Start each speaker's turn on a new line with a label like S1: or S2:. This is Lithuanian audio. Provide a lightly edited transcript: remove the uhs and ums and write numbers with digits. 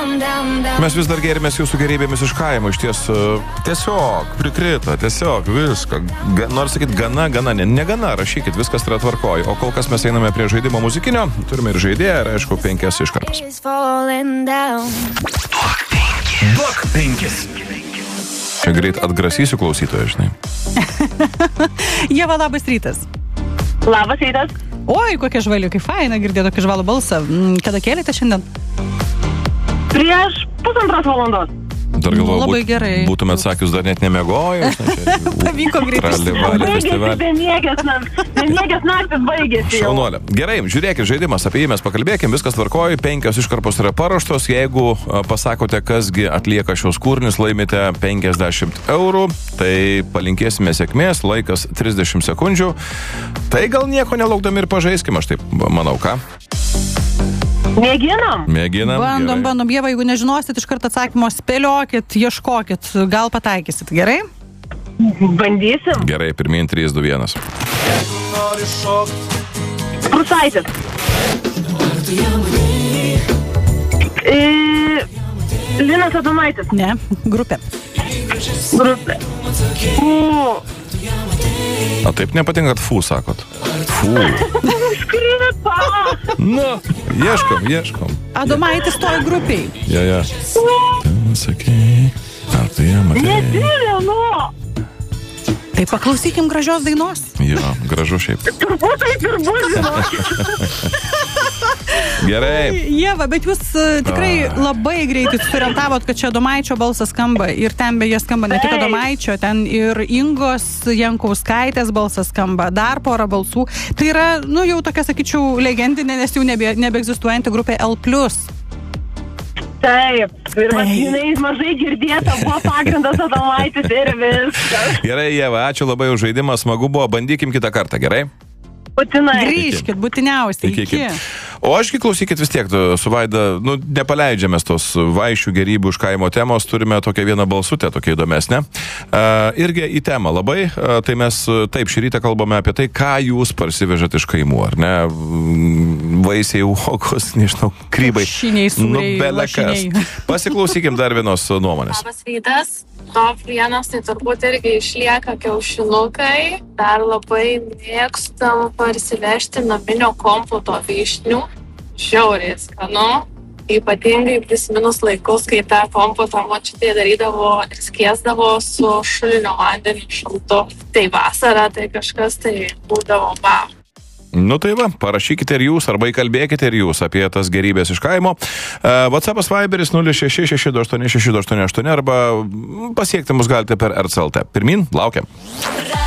S1: Mes vis dar gėrimės jūsų gerybėmis iš kaimo, iš ties tiesiog prikrito, tiesiog viską. Nors sakyt, gana, negana, rašykit, viskas yra tvarkoj. O kol kas mes einame prie žaidimo muzikinio, turime ir žaidėją, ir aišku, 5 iškarpas.
S2: Duok 5.
S1: Čia greit atgrasysiu klausytoją, žinai.
S3: Ieva, labas rytas.
S4: Labas rytas.
S3: Oi, kokia žvali, kaip faina girdėti tokį žvalų balsą. Kada kėlėte šiandien?
S4: Prieš 1,5 valandos.
S1: Dar galvoju,
S3: Labai gerai.
S1: Būtumėt sakius, dar net nemiegojo.
S3: Pavyko greitai.
S4: Bemiegės naktis baigėsi.
S1: Šaunuolė. Gerai, žiūrėkit, žaidimas, apie jį mes pakalbėkim, viskas tvarkoja, 5 iškarpos yra paruoštos. Jeigu pasakote, kasgi atlieka šios kūrinius, laimite 50 eurų, tai palinkėsime sėkmės, laikas 30 sekundžių. Tai gal nieko nelaukdami ir pažaiskim, aš taip manau, ką?
S4: Mėginam.
S3: Bandom. Ieva, jeigu nežinosit iš karto atsakymo, spėliokit, ieškokit, gal pataikysit, gerai?
S4: Bandysim.
S1: Gerai, pirmyn 3, 2, 1.
S4: Prūsaitis. Linas Adomaitis.
S3: Ne, grupė.
S1: O taip nepatinka, kad fū sakot. Fū.
S4: Skripa.
S1: Nu, ieškom.
S3: Adomaitis toj grupiai.
S1: Ja. Sakai, ar tu ją matei?
S4: Netilinu.
S3: Tai paklausykim gražios dainos.
S1: Jo, gražu šiaip.
S4: Turbūt taip ir bus, žinokit.
S1: Gerai.
S3: Ieva, bet jūs tikrai labai greitai suorientavot, kad čia Adomaičio balsas skamba. Ir ten beje skamba ne tik Adomaičio, ten ir Ingos Jankauskaitės balsas skamba. Dar porą balsų. Tai yra, jau tokia, sakyčiau, legendinė, nes jau nebeegzistuojanti grupė L+.
S4: Taip, ir jinai mažai girdėta, buvo pagrindas Adomaitis ir viskas.
S1: Gerai, Ieva, ačiū labai už žaidimą, smagu buvo, bandykim kitą kartą, gerai?
S4: Būtinai.
S3: Grįžkit, būtiniausiai. Iki.
S1: O ašgi klausykit vis tiek, su Vaida, nepaleidžiamės tos vaišių gerybių iš kaimo temos, turime tokią vieną balsutę, tokia įdomesnė. Irgi į temą labai, tai mes taip šį rytą kalbame apie tai, ką jūs parsivežat iš kaimų, ar ne? Vaisiai, uogos, nežinau, krybai.
S3: Lašiniai, sūriai, lašiniai.
S1: Pasiklausykim dar vienos nuomonės.
S5: Labas rytas. Top 1 tai turbūt irgi išlieka kiaušinukai. Dar labai mėgstam parsivežti naminio kompoto vyšnių. Žiauriai skanu. Ypatingai prisiminus laikus, kai tą kompotą močiutė darydavo ir skiesdavo su šulinio vandeniu šaltu. Tai vasara, tai kažkas tai būdavo wow.
S1: Nu tai va, parašykite ir jūs, arba įkalbėkite ir jūs apie tas gerybės iš kaimo. WhatsAppas Viberis 0662862888 arba pasiekti mus galite per RCLT. Pirmin, laukiam.